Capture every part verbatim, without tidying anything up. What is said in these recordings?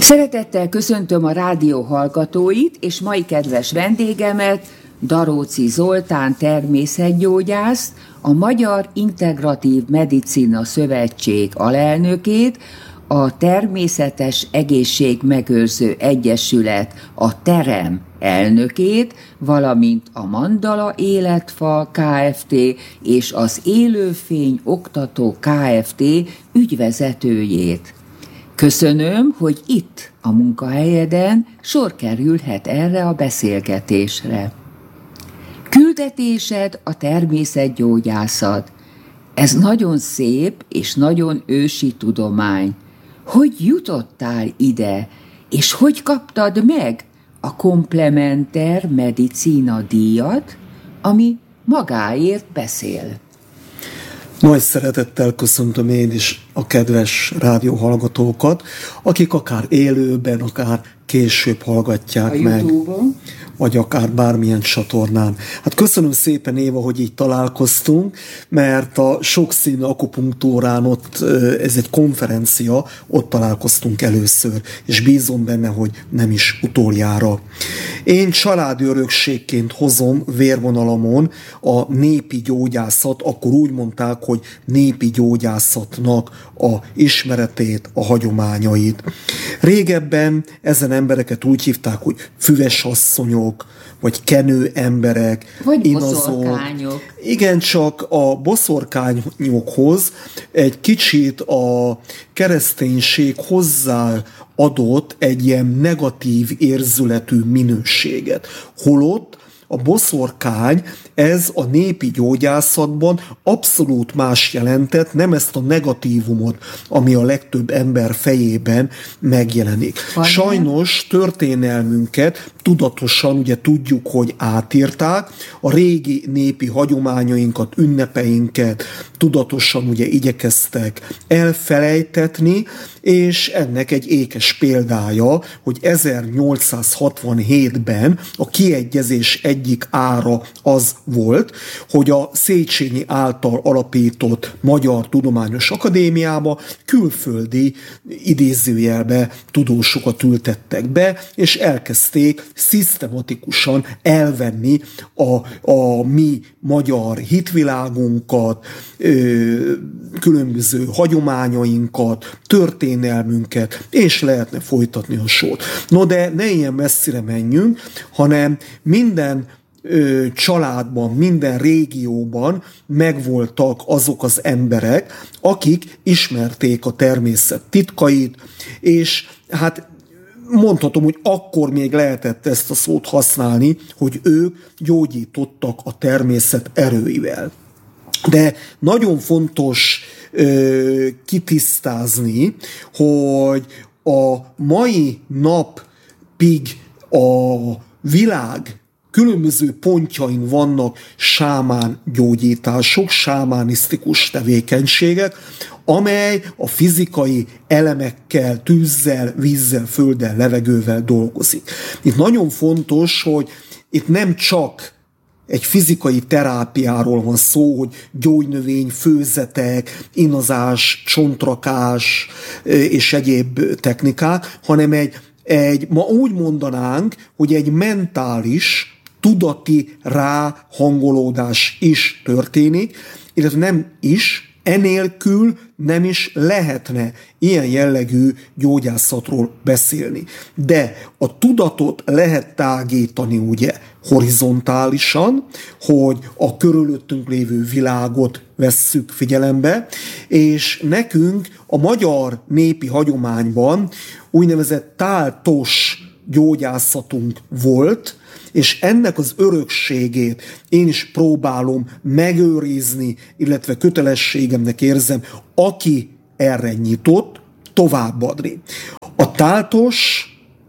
Szeretettel köszöntöm a rádió hallgatóit, és mai kedves vendégemet, Daróczi Zoltán természetgyógyászt, a Magyar Integratív Medicina Szövetség alelnökét, a Természetes Egészségmegőrző Egyesület, a TEREM elnökét, valamint a Mandala Életfa Kft. És az Élőfény Oktató Kft. Ügyvezetőjét. Köszönöm, hogy itt, a munkahelyeden sor kerülhet erre a beszélgetésre. Küldetésed a természetgyógyászat. Ez nagyon szép és nagyon ősi tudomány. Hogy jutottál ide, és hogy kaptad meg a Komplementer Medicina díjat, ami magáért beszél? Nagy szeretettel köszöntöm én is a kedves rádióhallgatókat, akik akár élőben, akár később hallgatják a meg. YouTube-on. Vagy akár bármilyen csatornán. Hát köszönöm szépen, Éva, hogy így találkoztunk, mert a sokszínű akupunktúrán ott, ez egy konferencia, ott találkoztunk először, és bízom benne, hogy nem is utoljára. Én családi örökségként hozom vérvonalamon a népi gyógyászat, akkor úgy mondták, hogy népi gyógyászatnak a ismeretét, a hagyományait. Régebben ezen embereket úgy hívták, hogy füvesasszonyok, vagy kenő emberek, vagy boszorkányok. Igen, csak a boszorkányokhoz egy kicsit a kereszténység hozzáadott egy ilyen negatív érzületű minőséget. Holott a boszorkány, ez a népi gyógyászatban abszolút más jelentett, nem ezt a negatívumot, ami a legtöbb ember fejében megjelenik. Van Sajnos történelmünket tudatosan ugye tudjuk, hogy átírták, a régi népi hagyományainkat, ünnepeinket tudatosan ugye igyekeztek elfelejtetni, és ennek egy ékes példája, hogy ezernyolcszázhatvanhétben a kiegyezés egyik ára az volt, hogy a Széchenyi által alapított Magyar Tudományos Akadémiába külföldi idézőjelbe tudósokat ültettek be, és elkezdték szisztematikusan elvenni a, a mi magyar hitvilágunkat, ö, különböző hagyományainkat, történelmünket, és lehetne folytatni a sort. No, de ne ilyen messzire menjünk, hanem minden ö, családban, minden régióban megvoltak azok az emberek, akik ismerték a természet titkait, és hát mondhatom, hogy akkor még lehetett ezt a szót használni, hogy ők gyógyítottak a természet erőivel. De nagyon fontos ö, kitisztázni, hogy a mai napig a világ különböző pontjain vannak sámán gyógyítások, sámánisztikus tevékenységek, amely a fizikai elemekkel, tűzzel, vízzel, földdel, levegővel dolgozik. Itt nagyon fontos, hogy itt nem csak egy fizikai terápiáról van szó, hogy gyógynövény, főzetek, inazás, csontrakás és egyéb technikák, hanem egy, egy ma úgy mondanánk, hogy egy mentális, tudati ráhangolódás is történik, illetve nem is, enélkül nem is lehetne ilyen jellegű gyógyászatról beszélni. De a tudatot lehet tágítani ugye horizontálisan, hogy a körülöttünk lévő világot vesszük figyelembe, és nekünk a magyar népi hagyományban úgynevezett táltos gyógyászatunk volt, és ennek az örökségét én is próbálom megőrizni, illetve kötelességemnek érzem, aki erre nyitott, továbbadni. A táltos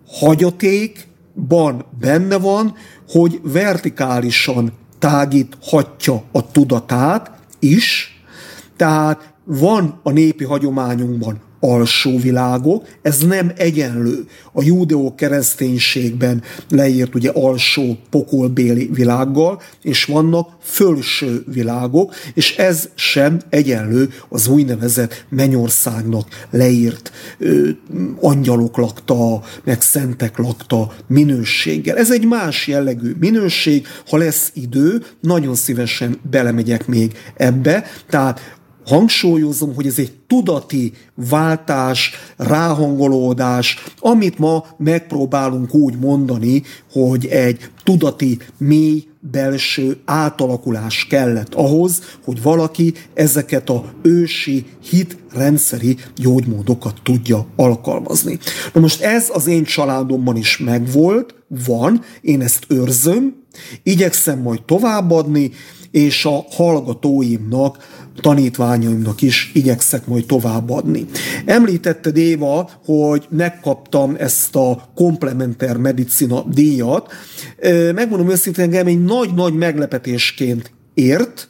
hagyatékban benne van, hogy vertikálisan tágíthatja a tudatát is, tehát van a népi hagyományunkban alsó világok, ez nem egyenlő. A judeó-kereszténységben leírt ugye alsó pokolbéli világgal, és vannak fölső világok, és ez sem egyenlő az úgynevezett mennyországnak leírt ö, angyalok lakta, meg szentek lakta minőséggel. Ez egy más jellegű minőség, ha lesz idő, nagyon szívesen belemegyek még ebbe, tehát hangsúlyozom, hogy ez egy tudati váltás, ráhangolódás, amit ma megpróbálunk úgy mondani, hogy egy tudati, mély, belső átalakulás kellett ahhoz, hogy valaki ezeket a ősi hitrendszeri gyógymódokat tudja alkalmazni. Na most ez az én családomban is megvolt, van, én ezt őrzöm, igyekszem majd továbbadni, és a hallgatóimnak, tanítványaimnak is igyekszek majd továbbadni. Említetted, Éva, hogy megkaptam ezt a komplementer medicina díjat. Megmondom őszintén, engem egy nagy-nagy meglepetésként ért.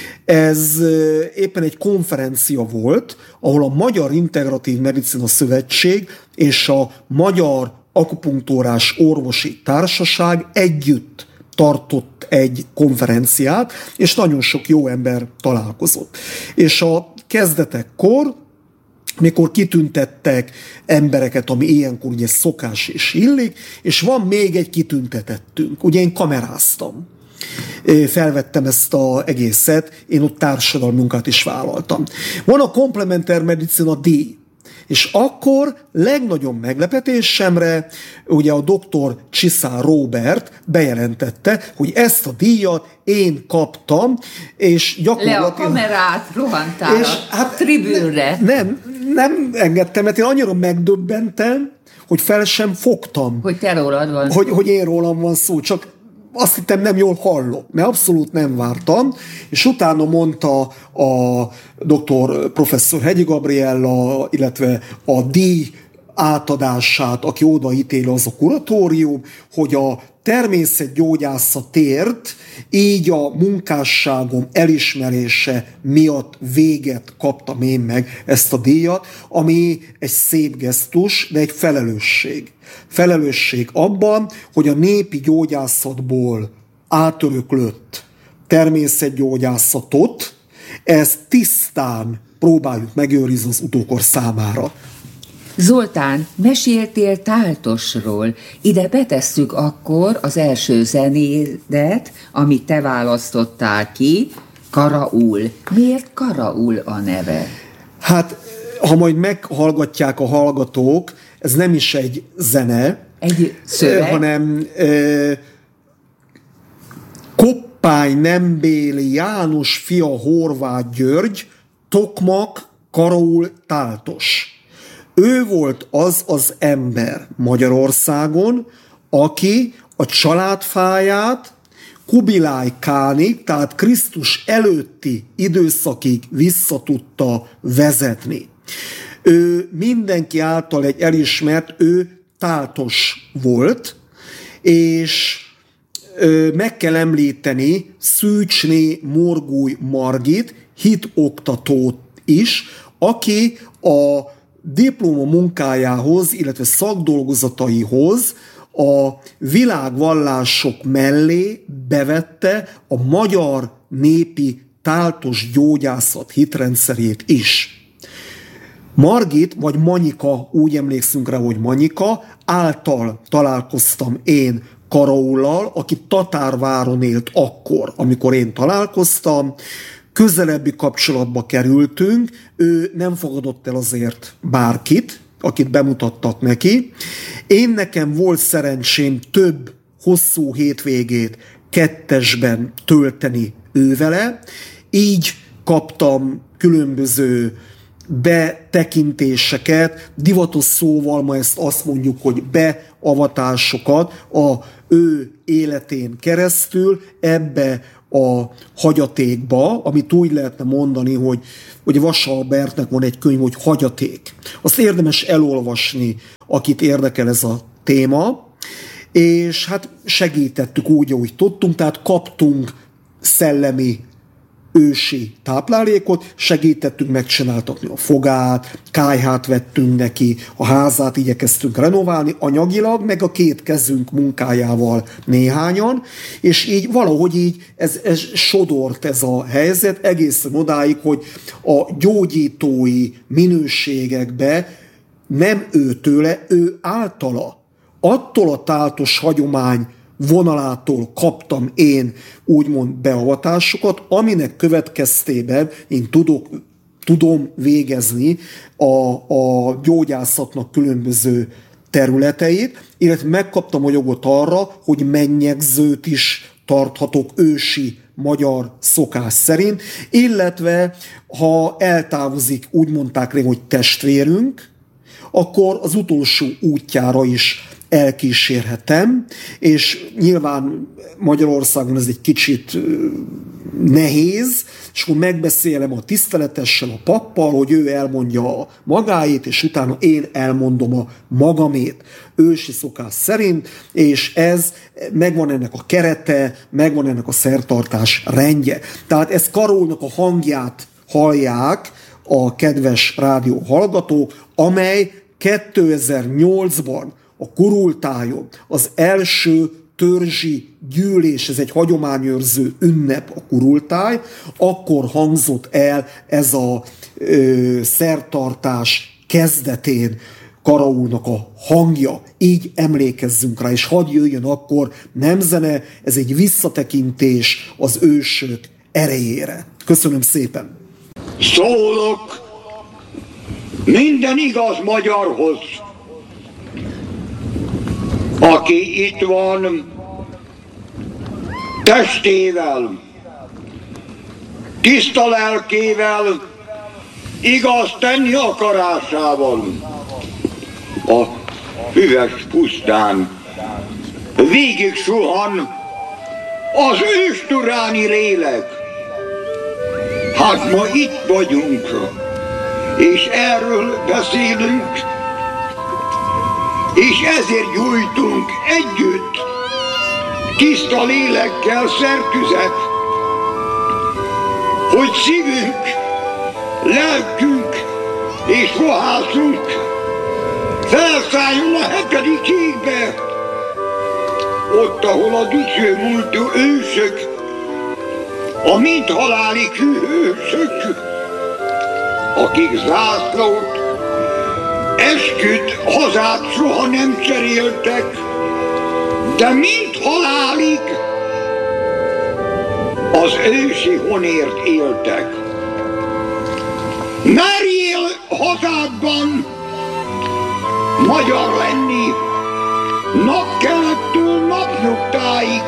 Ez éppen egy konferencia volt, ahol a Magyar Integratív Medicina Szövetség és a Magyar Akupunktúrás Orvosi Társaság együtt tartott egy konferenciát, és nagyon sok jó ember találkozott. És a kezdetekkor, mikor kitüntettek embereket, ami ilyenkor ugye szokás és illik, és van még egy kitüntetettünk. Ugye én kameráztam. Felvettem ezt az egészet, én ott társadalmi munkát is vállaltam. Van a komplementer medicina díj, és akkor legnagyobb meglepetésemre ugye a doktor Csiszár Róbert bejelentette, hogy ezt a díjat én kaptam, és gyakorlatilag... Le a kamerát, rohantál és, a hát, tribűnre. Nem, nem engedtem, mert én annyira megdöbbentem, hogy fel sem fogtam. Hogy te rólad van hogy, hogy én rólam van szó, csak azt hittem nem jól hallok, mert abszolút nem vártam, és utána mondta a doktor professzor Hegyi Gabriella, illetve a díj átadását, aki odaítéli, az a kuratórium, hogy a természetgyógyászatért így a munkásságom elismerése miatt véget kaptam én meg ezt a díjat, ami egy szép gesztus, de egy felelősség. Felelősség abban, hogy a népi gyógyászatból átöröklött természetgyógyászatot, ezt tisztán próbáljuk megőrizni az utókor számára. Zoltán, meséltél Táltosról. Ide betesszük akkor az első zenédet, amit te választottál ki, Karaul. Miért Karaul a neve? Hát, ha majd meghallgatják a hallgatók, ez nem is egy zene, egy szöveg, hanem e, Koppány Nembéli János fia Horváth György, Tokmak Karaul Táltos. Ő volt az az ember Magyarországon, aki a családfáját Kubiláj Kánig, tehát Krisztus előtti időszakig vissza tudta vezetni. Ő mindenki által egy elismert, ő táltos volt, és meg kell említeni Szűcsné Morgúj Margit, hitoktatót is, aki a diploma munkájához, illetve szakdolgozataihoz a világvallások mellé bevette a magyar népi táltos gyógyászat hitrendszerét is. Margit, vagy Manyika, úgy emlékszünk rá, hogy Manyika, által találkoztam én Karaullal, aki Tatárváron élt akkor, amikor én találkoztam, közelebbi kapcsolatba kerültünk, ő nem fogadott el azért bárkit, akit bemutattak neki. Én nekem volt szerencsém több hosszú hétvégét kettesben tölteni ővele, így kaptam különböző betekintéseket, divatos szóval ma ezt azt mondjuk, hogy beavatásokat a ő életén keresztül ebbe a hagyatékba, amit úgy lehetne mondani, hogy, hogy Vasa Albertnek van egy könyv, hogy Hagyaték. Azt érdemes elolvasni, akit érdekel ez a téma, és hát segítettük úgy, ahogy tudtunk, tehát kaptunk szellemi ősi táplálékot, segítettünk megcsináltatni a fogát, kályhát vettünk neki, a házát igyekeztünk renoválni anyagilag, meg a két kezünk munkájával néhányan, és így valahogy így ez, ez sodort ez a helyzet egészen odáig, hogy a gyógyítói minőségekbe nem ő tőle, ő általa. Attól a táltos hagyomány vonalától kaptam én úgymond beavatásokat, aminek következtében én tudok, tudom végezni a, a gyógyászatnak különböző területeit, illetve megkaptam a jogot arra, hogy mennyegzőt is tarthatok ősi magyar szokás szerint, illetve ha eltávozik, úgy mondták rég, hogy testvérünk, akkor az utolsó útjára is elkísérhetem, és nyilván Magyarországon ez egy kicsit nehéz, és akkor megbeszélem a tiszteletessel, a pappal, hogy ő elmondja a magáét, és utána én elmondom a magamét ősi szokás szerint, és ez megvan ennek a kerete, megvan ennek a szertartás rendje. Tehát ezt Karolnak a hangját hallják a kedves rádió hallgatók, amely kétezer-nyolcban a Kurultályon az első törzsi gyűlés, ez egy hagyományőrző ünnep a Kurultály, akkor hangzott el ez a ö, szertartás kezdetén Karaulnak a hangja. Így emlékezzünk rá, és hadd jöjjön akkor nem zene, ez egy visszatekintés az ősök erejére. Köszönöm szépen! Szólok minden igaz magyarhoz, aki itt van testével, tiszta lelkével, igaz tenni akarásával, a üves pusztán végig suhan az ősturáni lélek. Hát ma itt vagyunk, és erről beszélünk, és ezért gyújtunk együtt, tiszta lélekkel szertüzet, hogy szívünk, lelkünk és fohászunk felszálljon a hetedik égbe, ott, ahol a dicső múltú ősök, a mind halálig hősök, akik zászlót, esküt, hazát soha nem cseréltek, de mind halálig az ősi honért éltek. Merjél hazádban magyar lenni, napkelettől napnyugtáig,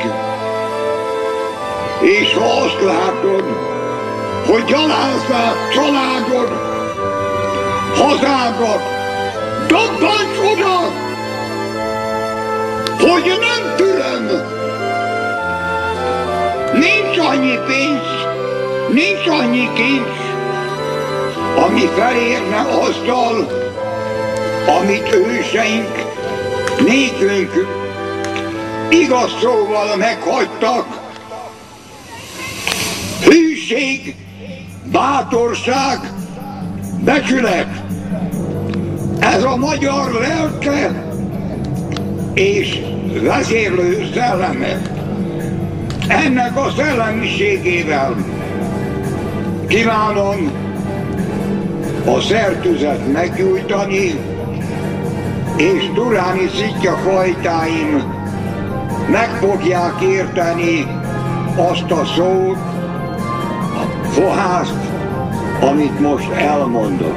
és ha azt látod, hogy gyalázzák családod, hazádat, dobbancs oda, hogy nem fülöm. Nincs annyi pénz, nincs annyi kincs, ami felérne azzal, amit őseink nékünk igaz szóval meghagytak. Hűség, bátorság, becsület, ez a magyar lelke és vezérlő szelleme. Ennek a szellemiségével kívánom a szertüzet meggyújtani, és turáni szitja fajtáim meg fogják érteni azt a szót, a fohászt, amit most elmondok.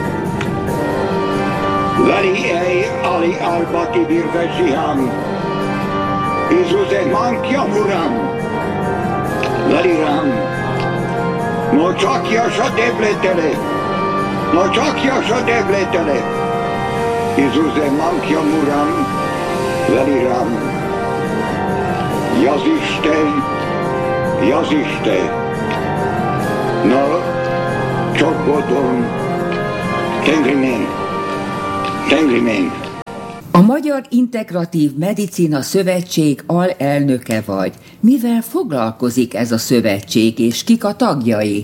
Veli ei ali albati birvesiham, Izuse mankja muram, veli rám, no csak jasa debletele, no csak jasa debletele, Izuse mankja muram, veli rám, Jaziste, Jaziste, no csokkodom, tengrimen, tengrimen. A A Magyar Integratív Medicina Szövetség alelnöke vagy. Mivel foglalkozik ez a szövetség, és kik a tagjai?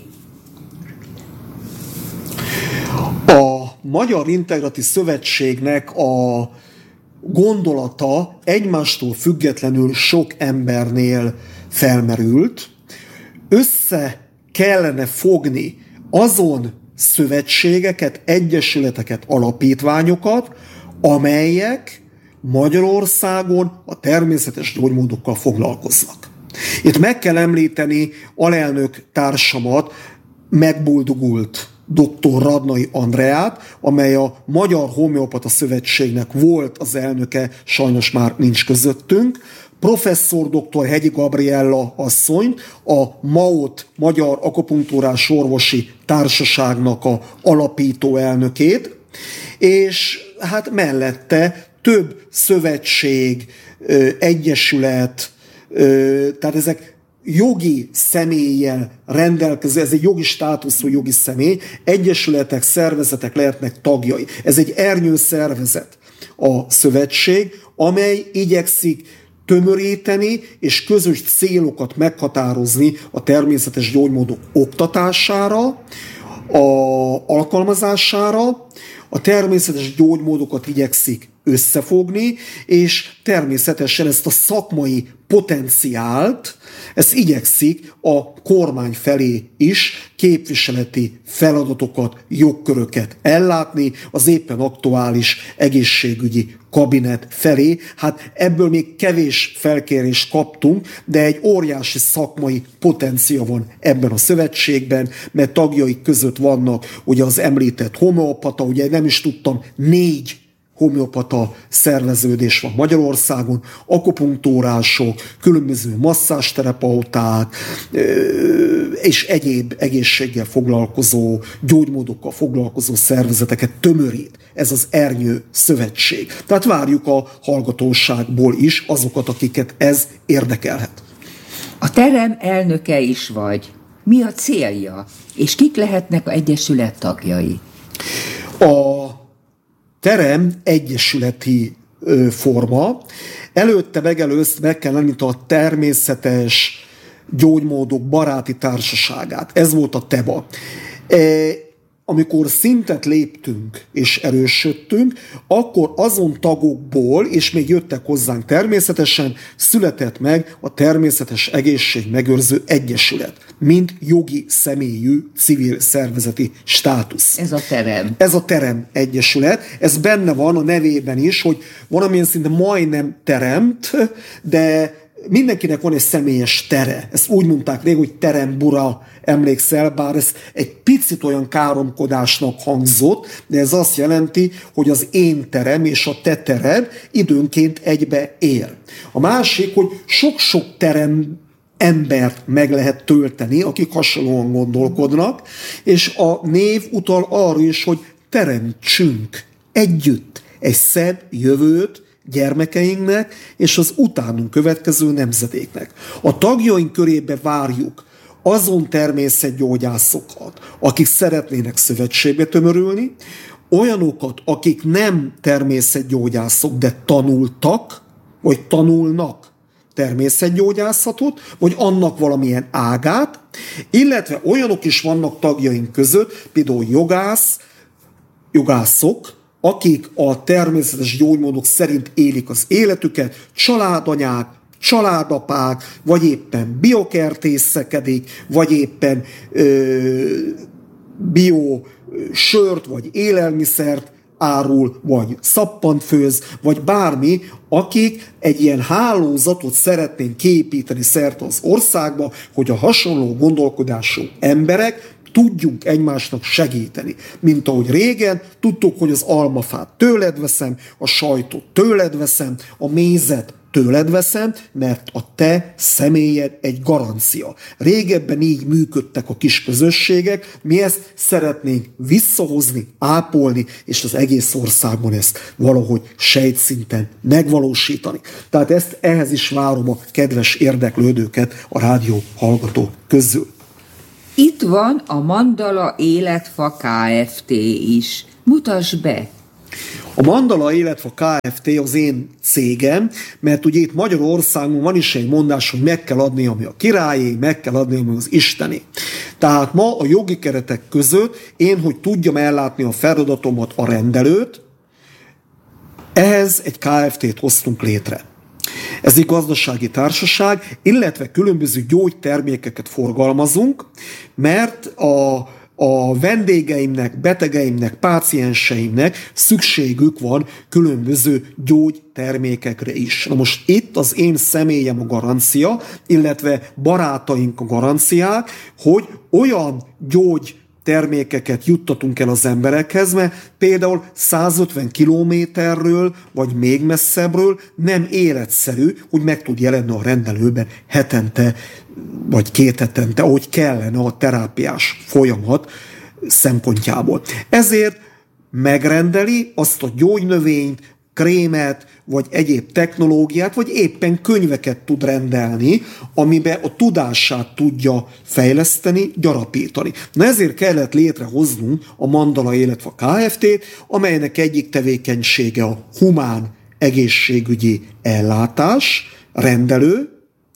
A Magyar Integratív Szövetségnek a gondolata egymástól függetlenül sok embernél felmerült. Össze kellene fogni azon szövetségeket, egyesületeket, alapítványokat, amelyek Magyarországon a természetes gyógymódokkal foglalkoznak. Itt meg kell említeni alelnök társamat, megboldogult doktor Radnai Andreát, amely a Magyar Homeopata Szövetségnek volt az elnöke, sajnos már nincs közöttünk, professzor doktor Hegyi Gabriella asszony, a MAOT, Magyar Akupunktúrás Orvosi Társaságnak a alapító elnökét, és hát mellette több szövetség, egyesület, tehát ezek jogi személlyel rendelkező, ez egy jogi státuszú jogi személy, egyesületek, szervezetek lehetnek tagjai. Ez egy ernyő szervezet a szövetség, amely igyekszik tömöríteni és közös célokat meghatározni a természetes gyógymódok oktatására, a alkalmazására, a természetes gyógymódokat igyekszik összefogni, és természetesen ezt a szakmai potenciált, ezt igyekszik a kormány felé is képviseleti feladatokat, jogköröket ellátni az éppen aktuális egészségügyi kabinet felé. Hát ebből még kevés felkérést kaptunk, de egy óriási szakmai potencia van ebben a szövetségben, mert tagjai között vannak ugye az említett homeopata, ugye nem is tudtam, négy homeopata szerveződés van Magyarországon, akupunktúrások, különböző masszásterapeuták és egyéb egészséggel foglalkozó, gyógymódokkal foglalkozó szervezeteket tömörít ez az Ernyő Szövetség. Tehát várjuk a hallgatóságból is azokat, akiket ez érdekelhet. A terem elnöke is vagy. Mi a célja? És kik lehetnek az egyesület tagjai? A terem egyesületi ö, forma. Előtte megelőzte meg kell lenni a természetes gyógymódok baráti társaságát. Ez volt a TEBA. E, amikor szintet léptünk és erősödtünk, akkor azon tagokból, és még jöttek hozzánk természetesen, született meg a Természetes Egészségmegőrző Egyesület, mint jogi személyű civil szervezeti státusz. Ez a terem. Ez a terem egyesület. Ez benne van a nevében is, hogy valamilyen szinte majdnem teremt, de mindenkinek van egy személyes tere. Ezt úgy mondták rég, hogy terembura, emlékszel, bár ez egy picit olyan káromkodásnak hangzott, de ez azt jelenti, hogy az én terem és a te tered időnként egybe él. A másik, hogy sok-sok terem embert meg lehet tölteni, akik hasonlóan gondolkodnak, és a név utal arra is, hogy teremtsünk együtt egy szebb jövőt gyermekeinknek és az utánunk következő nemzedéknek. A tagjaink körébe várjuk azon természetgyógyászokat, akik szeretnének szövetségbe tömörülni, olyanokat, akik nem természetgyógyászok, de tanultak, vagy tanulnak természetgyógyászatot, vagy annak valamilyen ágát, illetve olyanok is vannak tagjaink között, például jogász, jogászok, akik a természetes gyógymódok szerint élik az életüket, családanyák, családapák, vagy éppen biokertészekedik, vagy éppen ö, bio sört, vagy élelmiszert árul, vagy szappant főz, vagy bármi, akik egy ilyen hálózatot szeretnénk kiépíteni szerte az országba, hogy a hasonló gondolkodású emberek tudjunk egymásnak segíteni. Mint ahogy régen tudtuk, hogy az almafát tőled veszem, a sajtot tőled veszem, a mézet tőled veszem, mert a te személyed egy garancia. Régebben így működtek a kis közösségek, mi ezt szeretnénk visszahozni, ápolni, és az egész országban ezt valahogy sejtszinten megvalósítani. Tehát ezt ehhez is várom a kedves érdeklődőket a rádió hallgatók közül. Itt van a Mandala Életfa Kft. Is. Mutasd be! A Mandala, illetve a Kft. Az én cégem, mert ugye itt Magyarországon van is egy mondás, hogy meg kell adni, ami a királyé, meg kell adni, ami az isteni. Tehát ma a jogi keretek között én, hogy tudjam ellátni a feladatomat, a rendelőt, ehhez egy Kft-t hoztunk létre. Ez egy gazdasági társaság, illetve különböző gyógytermékeket forgalmazunk, mert a, a vendégeimnek, betegeimnek, pácienseimnek szükségük van különböző gyógytermékekre is. Na most itt az én személyem a garancia, illetve barátaink a garanciák, hogy olyan gyógy termékeket juttatunk el az emberekhez, mert például százötven kilométerről, vagy még messzebbről nem életszerű, hogy meg tud jelenni a rendelőben hetente, vagy két hetente, ahogy kellene a terápiás folyamat szempontjából. Ezért megrendeli azt a gyógynövényt, krémet, vagy egyéb technológiát, vagy éppen könyveket tud rendelni, amiben a tudását tudja fejleszteni, gyarapítani. Na ezért kellett létrehoznunk a Mandala, illetve a Kft-t, amelynek egyik tevékenysége a humán egészségügyi ellátás, rendelő,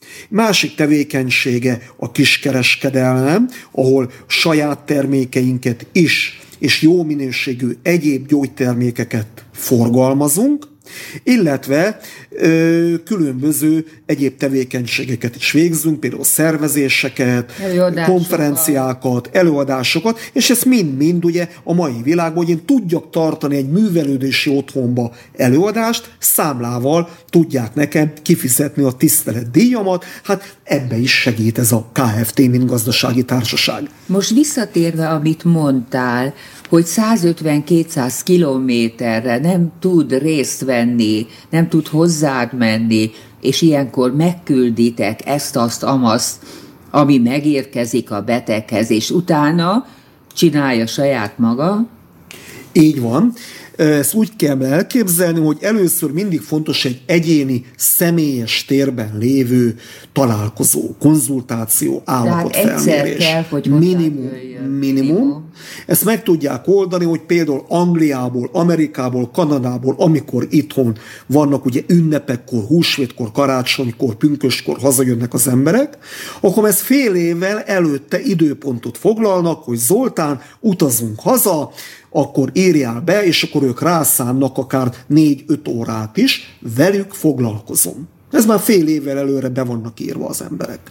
másik tevékenysége a kiskereskedelem, ahol saját termékeinket is és jó minőségű egyéb gyógytermékeket forgalmazunk, illetve ö, különböző egyéb tevékenységeket is végzünk, például szervezéseket, konferenciákat, előadásokat, és ez mind-mind ugye a mai világban, hogy én tudjak tartani egy művelődési otthonba előadást, számlával tudják nekem kifizetni a tiszteletdíjamat, hát ebbe is segít ez a Kft., mint gazdasági társaság. Most visszatérve, amit mondtál, hogy százötven-kétszáz kilométerre nem tud részt venni, nem tud hozzád menni, és ilyenkor megkülditek ezt, azt, amaszt, ami megérkezik a beteghez, és utána csinálja saját maga. Így van. Ezt úgy kell elképzelni, hogy először mindig fontos egy egyéni, személyes térben lévő találkozó, konzultáció, állapotfelmérés. Kell, hogy minimum, minimum. Ezt meg tudják oldani, hogy például Angliából, Amerikából, Kanadából, amikor itthon vannak ugye ünnepekkor, húsvétkor, karácsonykor, pünköskor hazajönnek az emberek, akkor ezt fél évvel előtte időpontot foglalnak, hogy Zoltán, utazunk haza, akkor írjál be, és akkor ők rászánnak akár négy-öt órát is, velük foglalkozom. Ez már fél évvel előre be vannak írva az emberek.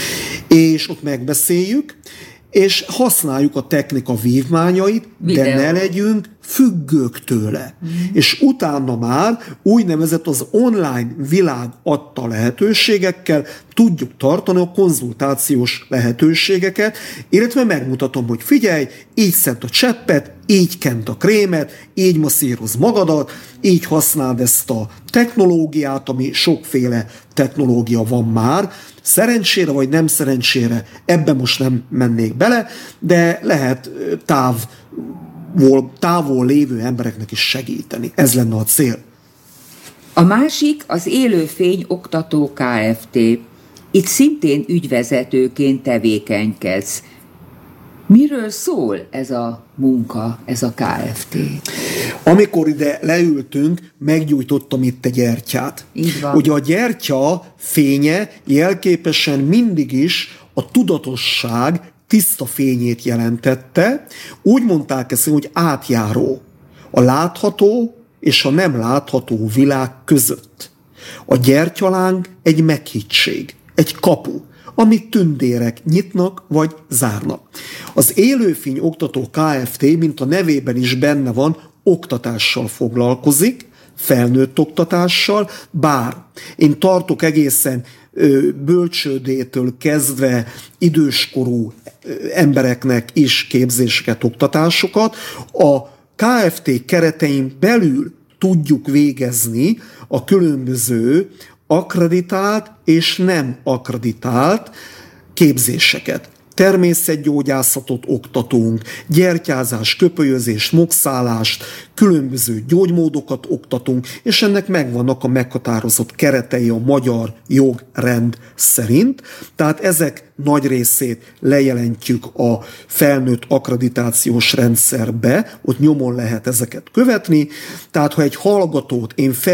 És ott megbeszéljük, és használjuk a technika vívmányait, Videó. de ne legyünk függők tőle. Mm. És utána már úgynevezett az online világ adta lehetőségekkel tudjuk tartani a konzultációs lehetőségeket, illetve megmutatom, hogy figyelj, így szed a cseppet, így kent a krémet, így masszíroz magadat, így használd ezt a technológiát, ami sokféle technológia van már. Szerencsére vagy nem szerencsére ebben most nem mennék bele, de lehet táv távol lévő embereknek is segíteni. Ez lenne a cél. A másik az Élőfény Oktató Kft. Itt szintén ügyvezetőként tevékenykedsz. Miről szól ez a munka, ez a Kft? Amikor ide leültünk, meggyújtottam itt egy gyertyát. Így van. Ugye a gyertya fénye jelképesen mindig is a tudatosság tiszta fényét jelentette. Úgy mondták ezt, hogy átjáró a látható és a nem látható világ között. A gyertyaláng egy meghittség, egy kapu, amit tündérek nyitnak vagy zárnak. Az Élőfény Oktató Kft., mint a nevében is benne van, oktatással foglalkozik, felnőtt oktatással, bár én tartok egészen bölcsődétől kezdve időskorú embereknek is képzéseket, oktatásokat. A Kft. Keretein belül tudjuk végezni a különböző akkreditált és nem akkreditált képzéseket. természetgyógyászatot oktatunk, gyertyázás, köpölyözés, mogszálást, különböző gyógymódokat oktatunk, és ennek megvannak a meghatározott keretei a magyar jogrend szerint. Tehát ezek nagy részét lejelentjük a felnőtt akkreditációs rendszerbe, ott nyomon lehet ezeket követni. Tehát ha egy hallgatót én fel